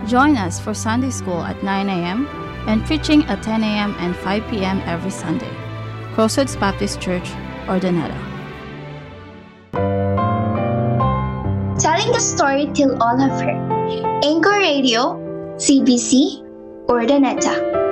Join us for Sunday School at 9 a.m. and preaching at 10 a.m. and 5 p.m. every Sunday. Crossroads Baptist Church, Urdaneta. Telling the story till all have heard. Anchor Radio, CBC, Urdaneta.